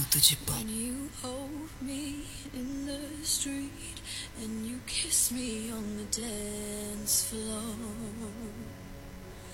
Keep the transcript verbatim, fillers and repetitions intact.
minuto de pão. When you hold me in the street and you kiss me on the dance floor.